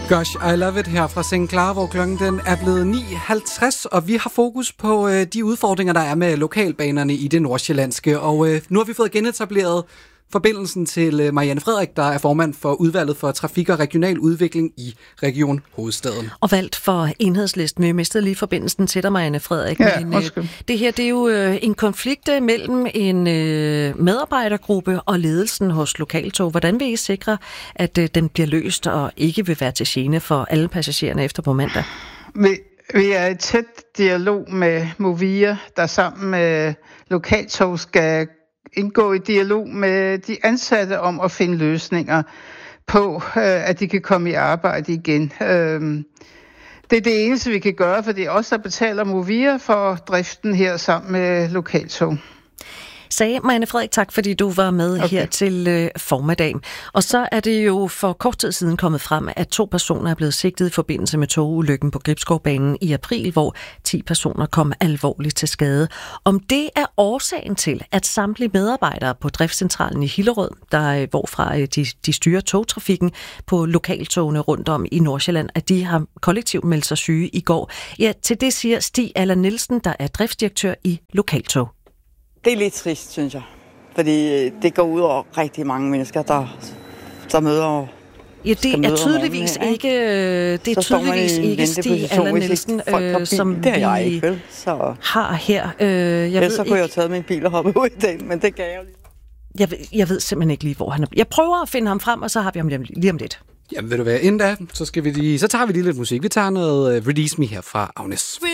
Gosh, I love it her fra St. Clara, hvor klokken den er blevet 9.50, og vi har fokus på de udfordringer, der er med lokalbanerne i det nordsjællandske. Og nu har vi fået genetableret forbindelsen til Marianne Frederik, der er formand for udvalget for trafik og regional udvikling i Region Hovedstaden. Og valgt for Enhedslisten. Vi mistede lige forbindelsen til dig, Marianne Frederik. Ja, men det her, det er jo en konflikt mellem en medarbejdergruppe og ledelsen hos Lokaltog. Hvordan vil I sikre, at den bliver løst og ikke vil være til gene for alle passagererne efter på mandag? Vi er i tæt dialog med Movia, der sammen med Lokaltog skal indgå i dialog med de ansatte om at finde løsninger på, at de kan komme i arbejde igen. Det er det eneste, vi kan gøre, for det er os, der betaler Movia for driften her sammen med Lokaltog. Sagde Marianne Frederik, tak fordi du var med her til formiddag. Og så er det jo for kort tid siden kommet frem, at 2 personer er blevet sigtet i forbindelse med togulykken på Gribskovbanen i april, hvor 10 personer kom alvorligt til skade. Om det er årsagen til, at samtlige medarbejdere på driftscentralen i Hillerød, der hvorfra de styrer togtrafikken på lokaltogene rundt om i Nordsjælland, at de har kollektivt meldt sig syge i går. Ja, til det siger Stig Allan Nielsen, der er driftsdirektør i Lokaltog. Det er lidt trist, synes jeg. Fordi det går ud over rigtig mange mennesker, der møder. Ja, det er tydeligvis ikke Stig Allan Nielsen, som det er jeg ikke, vel? Så har her. Så kunne jeg have taget min bil og hoppet ud i den, men det gav jeg lige. Jeg ved simpelthen ikke lige, hvor han er. Jeg prøver at finde ham frem, og så har vi ham lige om lidt. Jamen, vil du være inden da, så tager vi lige lidt musik. Vi tager noget Release Me her fra Agnes.